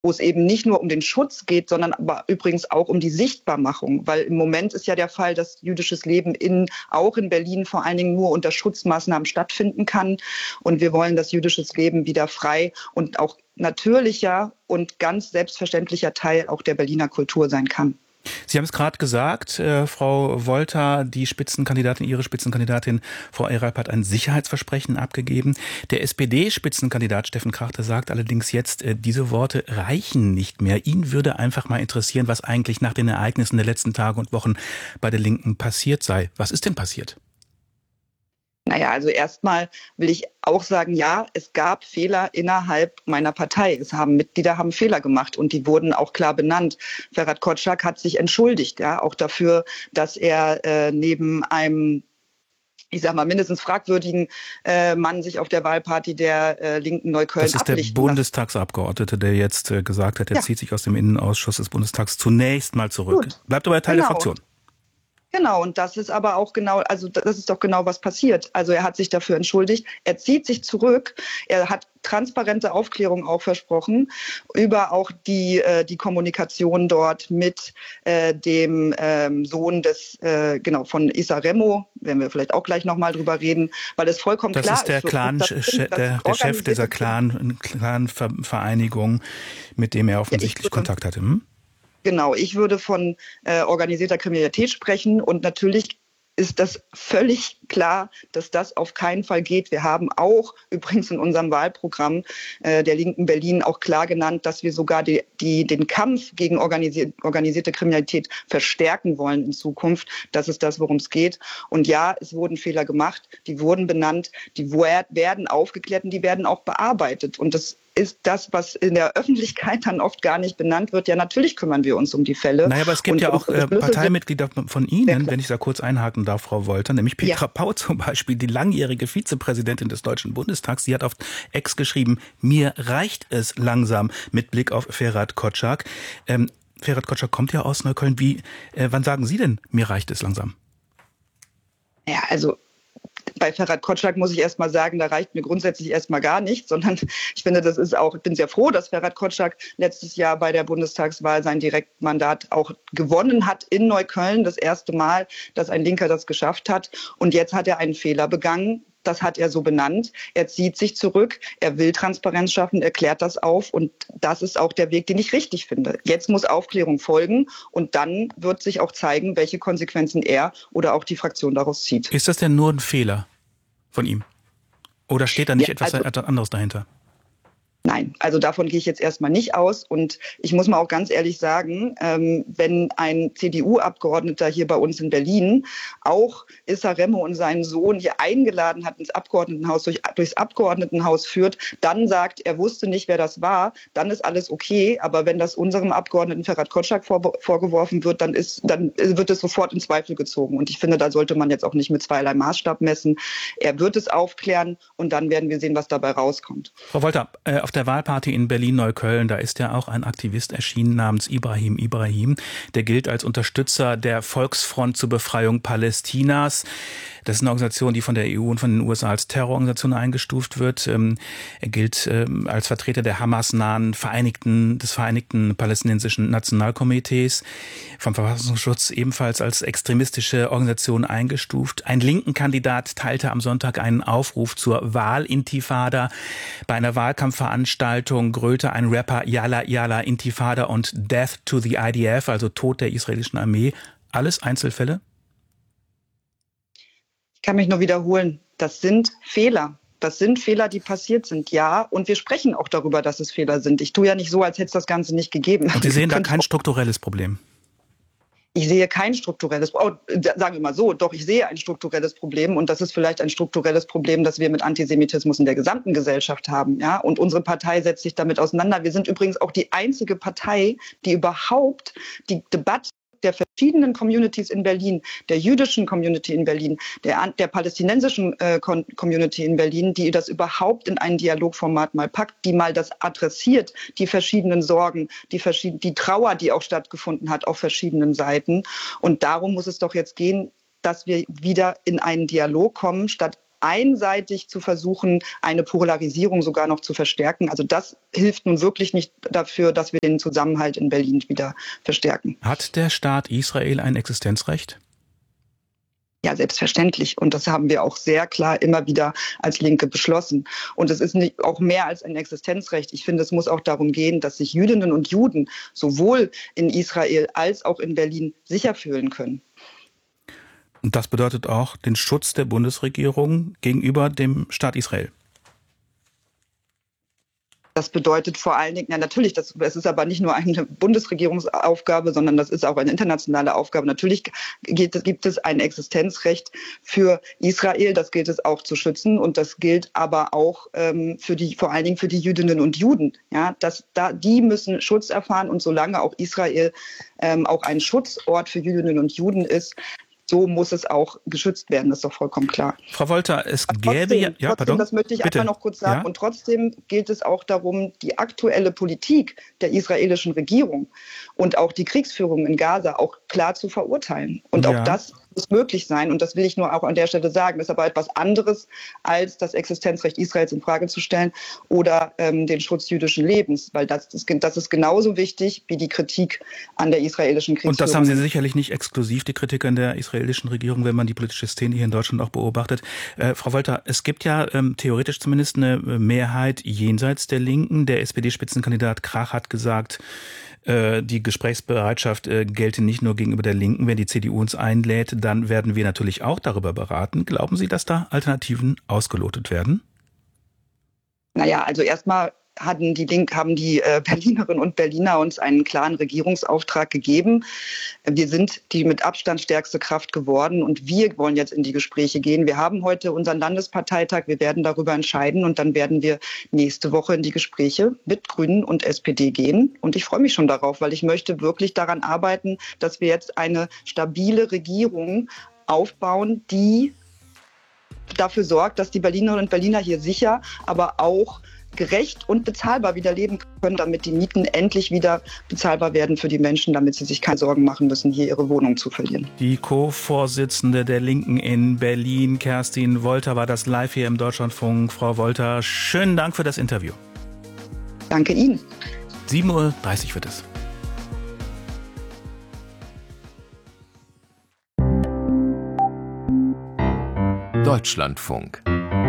wo es eben nicht nur um den Schutz geht, sondern aber übrigens auch um die Sichtbarmachung. Weil im Moment ist ja der Fall, dass jüdisches Leben auch in Berlin vor allen Dingen nur unter Schutzmaßnahmen stattfinden kann. Und wir wollen, dass jüdisches Leben wieder frei und auch natürlicher und ganz selbstverständlicher Teil auch der Berliner Kultur sein kann. Sie haben es gerade gesagt, Frau Wolter, Ihre Spitzenkandidatin, Frau Erap, hat ein Sicherheitsversprechen abgegeben. Der SPD-Spitzenkandidat Steffen Krachter sagt allerdings jetzt, diese Worte reichen nicht mehr. Ihn würde einfach mal interessieren, was eigentlich nach den Ereignissen der letzten Tage und Wochen bei der Linken passiert sei. Was ist denn passiert? Naja, also erstmal will ich auch sagen, ja, es gab Fehler innerhalb meiner Partei. Mitglieder haben Fehler gemacht und die wurden auch klar benannt. Ferhat Kotschak hat sich entschuldigt, ja, auch dafür, dass er neben einem, ich sag mal, mindestens fragwürdigen Mann sich auf der Wahlparty der Linken Neukölln ablichten. Das ist der Bundestagsabgeordnete, der jetzt gesagt hat, er zieht sich aus dem Innenausschuss des Bundestags zunächst mal zurück. Gut. Bleibt aber Teil der Fraktion. Genau, und das ist aber auch das ist doch genau, was passiert. Also er hat sich dafür entschuldigt, er zieht sich zurück, er hat transparente Aufklärung auch versprochen über auch die Kommunikation dort mit dem Sohn von Issa Remo, werden wir vielleicht auch gleich nochmal drüber reden, weil es vollkommen klar ist. Das ist der Chef dieser Clan-Vereinigung, mit dem er offensichtlich Kontakt hatte. Genau, ich würde von organisierter Kriminalität sprechen und natürlich ist das völlig klar, dass das auf keinen Fall geht. Wir haben auch übrigens in unserem Wahlprogramm der Linken Berlin auch klar genannt, dass wir sogar den Kampf gegen organisierte Kriminalität verstärken wollen in Zukunft. Das ist das, worum es geht. Und ja, es wurden Fehler gemacht, die wurden benannt, die werden aufgeklärt und die werden auch bearbeitet. Und das ist das, was in der Öffentlichkeit dann oft gar nicht benannt wird. Ja, natürlich kümmern wir uns um die Fälle. Naja, aber es gibt ja auch Parteimitglieder von Ihnen, wenn ich da kurz einhaken darf, Frau Wolter, nämlich Petra Pau zum Beispiel, die langjährige Vizepräsidentin des Deutschen Bundestags, die hat auf X geschrieben, mir reicht es langsam mit Blick auf Ferhat Kotschak. Ferhat Kotschak kommt ja aus Neukölln. Wann sagen Sie denn, mir reicht es langsam? Ja, also bei Ferhat Kotschak muss ich erst mal sagen, da reicht mir grundsätzlich erstmal gar nichts, sondern ich finde, ich bin sehr froh, dass Ferhat Kotschak letztes Jahr bei der Bundestagswahl sein Direktmandat auch gewonnen hat in Neukölln. Das erste Mal, dass ein Linker das geschafft hat. Und jetzt hat er einen Fehler begangen. Das hat er so benannt. Er zieht sich zurück. Er will Transparenz schaffen. Er klärt das auf. Und das ist auch der Weg, den ich richtig finde. Jetzt muss Aufklärung folgen. Und dann wird sich auch zeigen, welche Konsequenzen er oder auch die Fraktion daraus zieht. Ist das denn nur ein Fehler von ihm? Oder steht da nicht etwas anderes dahinter? Nein, also davon gehe ich jetzt erstmal nicht aus. Und ich muss mal auch ganz ehrlich sagen, wenn ein CDU-Abgeordneter hier bei uns in Berlin auch Issa Remo und seinen Sohn hier eingeladen hat ins Abgeordnetenhaus, durchs Abgeordnetenhaus führt, dann sagt, er wusste nicht, wer das war, dann ist alles okay. Aber wenn das unserem Abgeordneten Ferhat Kotschak vorgeworfen wird, dann wird es sofort in Zweifel gezogen. Und ich finde, da sollte man jetzt auch nicht mit zweierlei Maßstab messen. Er wird es aufklären und dann werden wir sehen, was dabei rauskommt. Frau Wolter, auf der Wahlparty in Berlin-Neukölln, da ist ja auch ein Aktivist erschienen namens Ibrahim Ibrahim. Der gilt als Unterstützer der Volksfront zur Befreiung Palästinas. Das ist eine Organisation, die von der EU und von den USA als Terrororganisation eingestuft wird. Er gilt als Vertreter der Hamas-nahen des Vereinigten Palästinensischen Nationalkomitees, vom Verfassungsschutz ebenfalls als extremistische Organisation eingestuft. Ein linken Kandidat teilte am Sonntag einen Aufruf zur Wahlintifada. Bei einer Wahlkampfveranstaltung grölte ein Rapper Yalla Yalla Intifada und Death to the IDF, also Tod der israelischen Armee. Alles Einzelfälle? Ich kann mich nur wiederholen, das sind Fehler. Das sind Fehler, die passiert sind, ja. Und wir sprechen auch darüber, dass es Fehler sind. Ich tue ja nicht so, als hätte es das Ganze nicht gegeben. Und Sie sehen da kein strukturelles Problem? Ich sehe kein strukturelles Problem. Sagen wir mal so, doch, ich sehe ein strukturelles Problem. Und das ist vielleicht ein strukturelles Problem, das wir mit Antisemitismus in der gesamten Gesellschaft haben. Ja? Und unsere Partei setzt sich damit auseinander. Wir sind übrigens auch die einzige Partei, die überhaupt die Debatte der verschiedenen Communities in Berlin, der jüdischen Community in Berlin, der palästinensischen Community in Berlin, die das überhaupt in ein Dialogformat mal packt, die mal das adressiert, die verschiedenen Sorgen, die Trauer, die auch stattgefunden hat auf verschiedenen Seiten. Und darum muss es doch jetzt gehen, dass wir wieder in einen Dialog kommen, statt einseitig zu versuchen, eine Polarisierung sogar noch zu verstärken. Also das hilft nun wirklich nicht dafür, dass wir den Zusammenhalt in Berlin wieder verstärken. Hat der Staat Israel ein Existenzrecht? Ja, selbstverständlich. Und das haben wir auch sehr klar immer wieder als Linke beschlossen. Und es ist nicht, auch mehr als ein Existenzrecht. Ich finde, es muss auch darum gehen, dass sich Jüdinnen und Juden sowohl in Israel als auch in Berlin sicher fühlen können. Und das bedeutet auch den Schutz der Bundesregierung gegenüber dem Staat Israel. Das bedeutet vor allen Dingen, ja natürlich, es ist aber nicht nur eine Bundesregierungsaufgabe, sondern das ist auch eine internationale Aufgabe. Natürlich gibt es ein Existenzrecht für Israel, das gilt es auch zu schützen und das gilt aber auch vor allen Dingen für die Jüdinnen und Juden. Ja, die müssen Schutz erfahren und solange auch Israel auch ein Schutzort für Jüdinnen und Juden ist, so muss es auch geschützt werden, das ist doch vollkommen klar. Frau Wolter, es gäbe trotzdem, das möchte ich einfach noch kurz sagen, und trotzdem gilt es auch darum, die aktuelle Politik der israelischen Regierung und auch die Kriegsführung in Gaza auch klar zu verurteilen. Und auch das muss möglich sein. Und das will ich nur auch an der Stelle sagen. Das ist aber etwas anderes, als das Existenzrecht Israels in Frage zu stellen oder den Schutz jüdischen Lebens. Weil das ist genauso wichtig wie die Kritik an der israelischen Kriegsführung. Und das haben Sie sicherlich nicht exklusiv, die Kritik an der israelischen Regierung, wenn man die politische Szene hier in Deutschland auch beobachtet. Frau Wolter, es gibt ja theoretisch zumindest eine Mehrheit jenseits der Linken. Der SPD-Spitzenkandidat Krach hat gesagt, die Gesprächsbereitschaft gelte nicht nur gegenüber der Linken. Wenn die CDU uns einlädt, dann werden wir natürlich auch darüber beraten. Glauben Sie, dass da Alternativen ausgelotet werden? Naja, also erstmal haben die Berlinerinnen und Berliner uns einen klaren Regierungsauftrag gegeben. Wir sind die mit Abstand stärkste Kraft geworden und wir wollen jetzt in die Gespräche gehen. Wir haben heute unseren Landesparteitag, wir werden darüber entscheiden und dann werden wir nächste Woche in die Gespräche mit Grünen und SPD gehen. Und ich freue mich schon darauf, weil ich möchte wirklich daran arbeiten, dass wir jetzt eine stabile Regierung aufbauen, die dafür sorgt, dass die Berlinerinnen und Berliner hier sicher, aber auch gerecht und bezahlbar wieder leben können, damit die Mieten endlich wieder bezahlbar werden für die Menschen, damit sie sich keine Sorgen machen müssen, hier ihre Wohnung zu verlieren. Die Co-Vorsitzende der Linken in Berlin, Kerstin Wolter, war das live hier im Deutschlandfunk. Frau Wolter, schönen Dank für das Interview. Danke Ihnen. 7:30 Uhr wird es. Deutschlandfunk.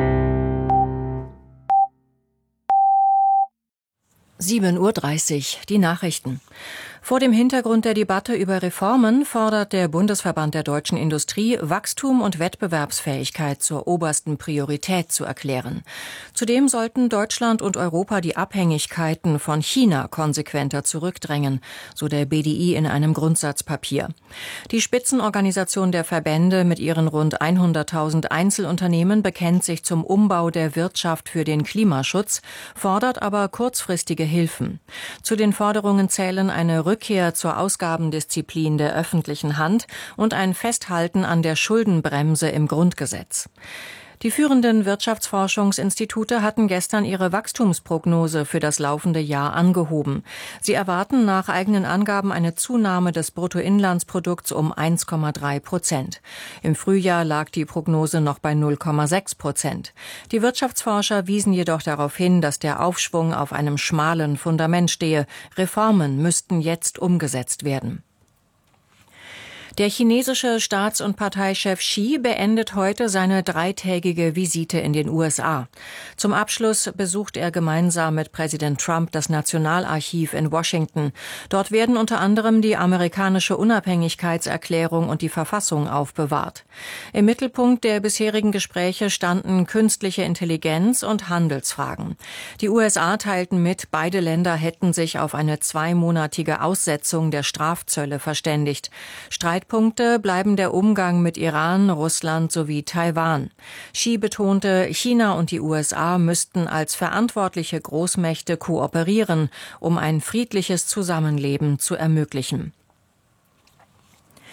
7:30 Uhr, die Nachrichten. Vor dem Hintergrund der Debatte über Reformen fordert der Bundesverband der deutschen Industrie, Wachstum und Wettbewerbsfähigkeit zur obersten Priorität zu erklären. Zudem sollten Deutschland und Europa die Abhängigkeiten von China konsequenter zurückdrängen, so der BDI in einem Grundsatzpapier. Die Spitzenorganisation der Verbände mit ihren rund 100.000 Einzelunternehmen bekennt sich zum Umbau der Wirtschaft für den Klimaschutz, fordert aber kurzfristige Hilfen. Zu den Forderungen zählen eine Rückkehr zur Ausgabendisziplin der öffentlichen Hand und ein Festhalten an der Schuldenbremse im Grundgesetz. Die führenden Wirtschaftsforschungsinstitute hatten gestern ihre Wachstumsprognose für das laufende Jahr angehoben. Sie erwarten nach eigenen Angaben eine Zunahme des Bruttoinlandsprodukts um 1,3%. Im Frühjahr lag die Prognose noch bei 0,6%. Die Wirtschaftsforscher wiesen jedoch darauf hin, dass der Aufschwung auf einem schmalen Fundament stehe. Reformen müssten jetzt umgesetzt werden. Der chinesische Staats- und Parteichef Xi beendet heute seine 3-tägige Visite in den USA. Zum Abschluss besucht er gemeinsam mit Präsident Trump das Nationalarchiv in Washington. Dort werden unter anderem die amerikanische Unabhängigkeitserklärung und die Verfassung aufbewahrt. Im Mittelpunkt der bisherigen Gespräche standen künstliche Intelligenz und Handelsfragen. Die USA teilten mit, beide Länder hätten sich auf eine 2-monatige Aussetzung der Strafzölle verständigt. Streitpunkte bleiben der Umgang mit Iran, Russland sowie Taiwan. Xi betonte, China und die USA müssten als verantwortliche Großmächte kooperieren, um ein friedliches Zusammenleben zu ermöglichen.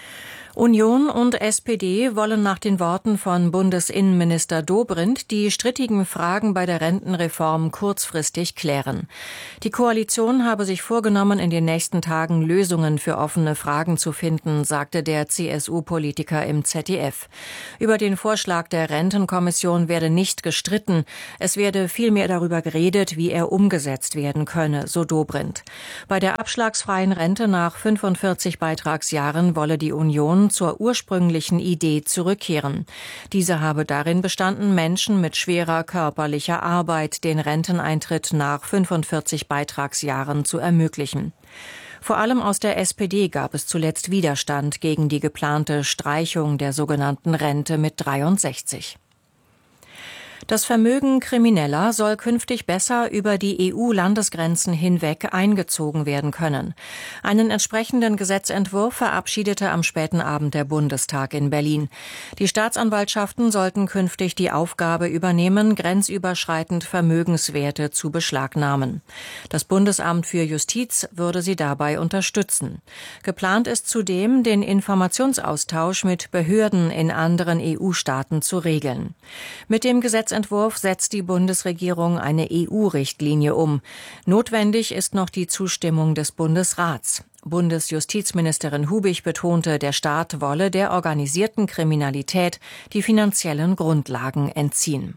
Union und SPD wollen nach den Worten von Bundesinnenminister Dobrindt die strittigen Fragen bei der Rentenreform kurzfristig klären. Die Koalition habe sich vorgenommen, in den nächsten Tagen Lösungen für offene Fragen zu finden, sagte der CSU-Politiker im ZDF. Über den Vorschlag der Rentenkommission werde nicht gestritten. Es werde vielmehr darüber geredet, wie er umgesetzt werden könne, so Dobrindt. Bei der abschlagsfreien Rente nach 45 Beitragsjahren wolle die Union zur ursprünglichen Idee zurückkehren. Diese habe darin bestanden, Menschen mit schwerer körperlicher Arbeit den Renteneintritt nach 45 Beitragsjahren zu ermöglichen. Vor allem aus der SPD gab es zuletzt Widerstand gegen die geplante Streichung der sogenannten Rente mit 63. Das Vermögen Krimineller soll künftig besser über die EU-Landesgrenzen hinweg eingezogen werden können. Einen entsprechenden Gesetzentwurf verabschiedete am späten Abend der Bundestag in Berlin. Die Staatsanwaltschaften sollten künftig die Aufgabe übernehmen, grenzüberschreitend Vermögenswerte zu beschlagnahmen. Das Bundesamt für Justiz würde sie dabei unterstützen. Geplant ist zudem, den Informationsaustausch mit Behörden in anderen EU-Staaten zu regeln. Mit dem Gesetzentwurf setzt die Bundesregierung eine EU-Richtlinie um. Notwendig ist noch die Zustimmung des Bundesrats. Bundesjustizministerin Hubig betonte, der Staat wolle der organisierten Kriminalität die finanziellen Grundlagen entziehen.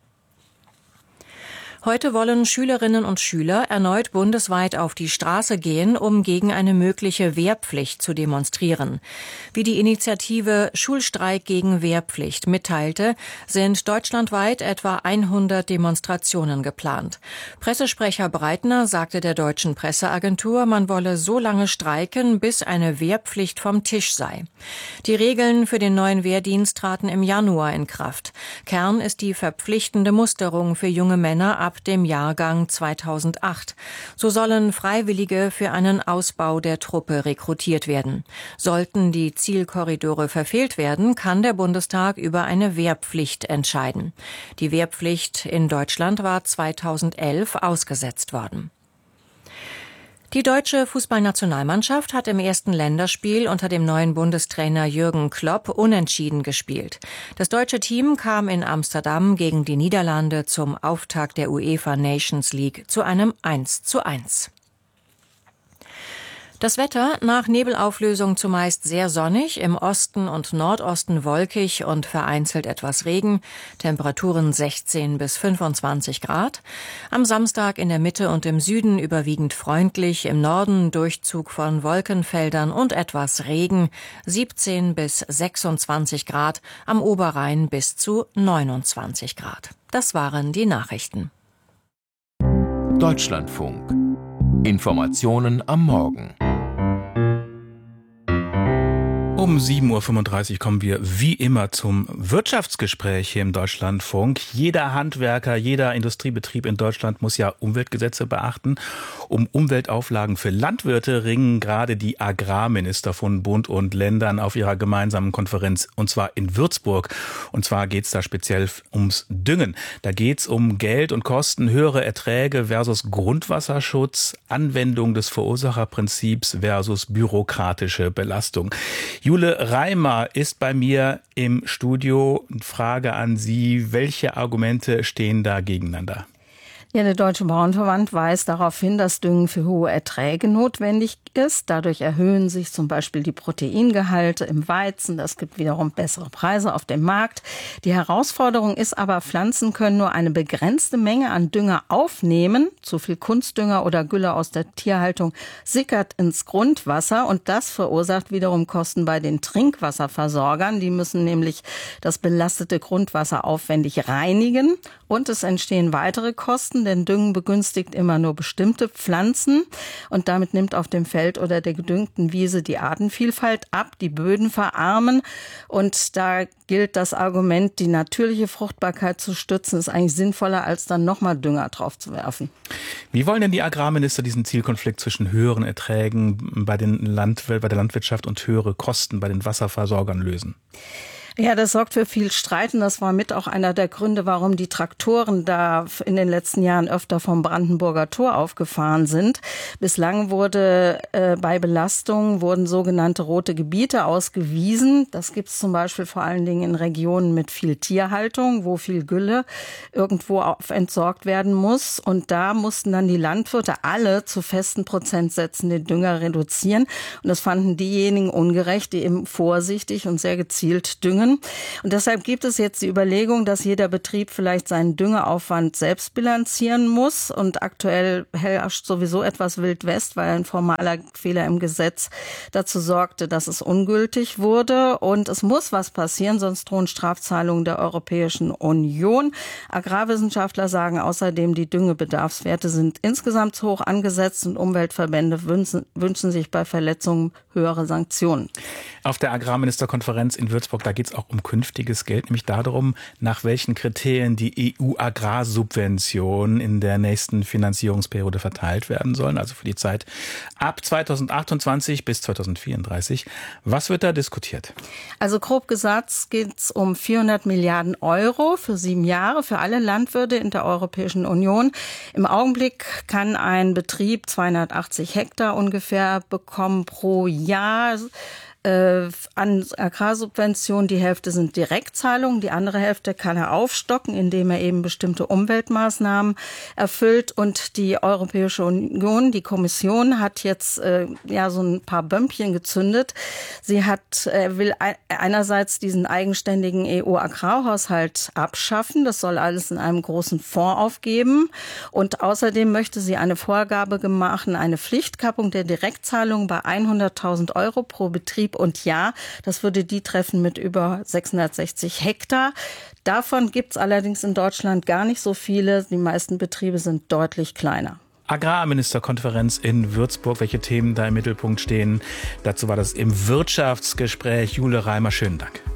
Heute wollen Schülerinnen und Schüler erneut bundesweit auf die Straße gehen, um gegen eine mögliche Wehrpflicht zu demonstrieren. Wie die Initiative Schulstreik gegen Wehrpflicht mitteilte, sind deutschlandweit etwa 100 Demonstrationen geplant. Pressesprecher Breitner sagte der Deutschen Presseagentur, man wolle so lange streiken, bis eine Wehrpflicht vom Tisch sei. Die Regeln für den neuen Wehrdienst traten im Januar in Kraft. Kern ist die verpflichtende Musterung für junge Männer ab dem Jahrgang 2008. So sollen Freiwillige für einen Ausbau der Truppe rekrutiert werden. Sollten die Zielkorridore verfehlt werden, kann der Bundestag über eine Wehrpflicht entscheiden. Die Wehrpflicht in Deutschland war 2011 ausgesetzt worden. Die deutsche Fußballnationalmannschaft hat im ersten Länderspiel unter dem neuen Bundestrainer Jürgen Klopp unentschieden gespielt. Das deutsche Team kam in Amsterdam gegen die Niederlande zum Auftakt der UEFA Nations League zu einem 1:1. Das Wetter: nach Nebelauflösung zumeist sehr sonnig, im Osten und Nordosten wolkig und vereinzelt etwas Regen, Temperaturen 16 bis 25 Grad. Am Samstag in der Mitte und im Süden überwiegend freundlich, im Norden Durchzug von Wolkenfeldern und etwas Regen, 17 bis 26 Grad, am Oberrhein bis zu 29 Grad. Das waren die Nachrichten. Deutschlandfunk. Informationen am Morgen. Um 7.35 Uhr kommen wir wie immer zum Wirtschaftsgespräch hier im Deutschlandfunk. Jeder Handwerker, jeder Industriebetrieb in Deutschland muss ja Umweltgesetze beachten. Um Umweltauflagen für Landwirte ringen gerade die Agrarminister von Bund und Ländern auf ihrer gemeinsamen Konferenz, und zwar in Würzburg. Und zwar geht es da speziell ums Düngen. Da geht es um Geld und Kosten, höhere Erträge versus Grundwasserschutz, Anwendung des Verursacherprinzips versus bürokratische Belastung. Jule Reimer ist bei mir im Studio. Frage an Sie, welche Argumente stehen da gegeneinander? Ja, der Deutsche Bauernverband weist darauf hin, dass Düngen für hohe Erträge notwendig ist. Dadurch erhöhen sich zum Beispiel die Proteingehalte im Weizen. Das gibt wiederum bessere Preise auf dem Markt. Die Herausforderung ist aber, Pflanzen können nur eine begrenzte Menge an Dünger aufnehmen. Zu viel Kunstdünger oder Gülle aus der Tierhaltung sickert ins Grundwasser und das verursacht wiederum Kosten bei den Trinkwasserversorgern. Die müssen nämlich das belastete Grundwasser aufwendig reinigen und es entstehen weitere Kosten, denn Düngen begünstigt immer nur bestimmte Pflanzen und damit nimmt auf dem Feld oder der gedüngten Wiese die Artenvielfalt ab, die Böden verarmen und da gilt das Argument, die natürliche Fruchtbarkeit zu stützen, ist eigentlich sinnvoller, als dann nochmal Dünger drauf zu werfen. Wie wollen denn die Agrarminister diesen Zielkonflikt zwischen höheren Erträgen bei der Landwirtschaft und höhere Kosten bei den Wasserversorgern lösen? Ja, das sorgt für viel Streit und das war mit auch einer der Gründe, warum die Traktoren da in den letzten Jahren öfter vom Brandenburger Tor aufgefahren sind. Bislang wurde bei Belastungen wurden sogenannte rote Gebiete ausgewiesen. Das gibt es zum Beispiel vor allen Dingen in Regionen mit viel Tierhaltung, wo viel Gülle irgendwo entsorgt werden muss. Und da mussten dann die Landwirte alle zu festen Prozentsätzen den Dünger reduzieren. Und das fanden diejenigen ungerecht, die eben vorsichtig und sehr gezielt düngen. Und deshalb gibt es jetzt die Überlegung, dass jeder Betrieb vielleicht seinen Düngeaufwand selbst bilanzieren muss. Und aktuell herrscht sowieso etwas Wild West, weil ein formaler Fehler im Gesetz dazu sorgte, dass es ungültig wurde. Und es muss was passieren, sonst drohen Strafzahlungen der Europäischen Union. Agrarwissenschaftler sagen außerdem, die Düngebedarfswerte sind insgesamt zu hoch angesetzt und Umweltverbände wünschen sich bei Verletzungen höhere Sanktionen. Auf der Agrarministerkonferenz in Würzburg, da geht es auch um künftiges Geld, nämlich darum, nach welchen Kriterien die EU-Agrarsubventionen in der nächsten Finanzierungsperiode verteilt werden sollen, also für die Zeit ab 2028 bis 2034. Was wird da diskutiert? Also grob gesagt geht es um 400 Milliarden Euro für 7 Jahre für alle Landwirte in der Europäischen Union. Im Augenblick kann ein Betrieb 280 Hektar ungefähr bekommen pro Jahr an Agrarsubventionen. Die Hälfte sind Direktzahlungen, die andere Hälfte kann er aufstocken, indem er eben bestimmte Umweltmaßnahmen erfüllt. Und die Europäische Union, die Kommission, hat jetzt so ein paar Bömpchen gezündet. Sie will einerseits diesen eigenständigen EU-Agrarhaushalt abschaffen. Das soll alles in einem großen Fonds aufgeben. Und außerdem möchte sie eine Vorgabe machen, eine Pflichtkappung der Direktzahlungen bei 100.000 Euro pro Betrieb. Und ja, das würde die treffen mit über 660 Hektar. Davon gibt es allerdings in Deutschland gar nicht so viele. Die meisten Betriebe sind deutlich kleiner. Agrarministerkonferenz in Würzburg. Welche Themen da im Mittelpunkt stehen? Dazu war das im Wirtschaftsgespräch. Jule Reimer, schönen Dank.